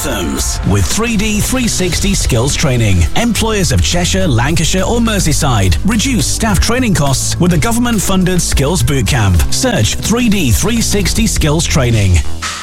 anthems with 3D 360 skills training. Employers of Cheshire, Lancashire or Merseyside reduce staff training costs with a government-funded skills bootcamp. Search 3D 360 skills training.